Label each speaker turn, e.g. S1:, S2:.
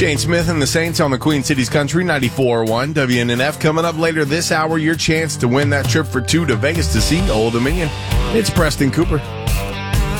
S1: Shane Smith and the Saints on the Queen City's Country 94.1 WNNF. Coming up later this hour, your chance to win that trip for two to Vegas to see Old Dominion. It's Preston Cooper.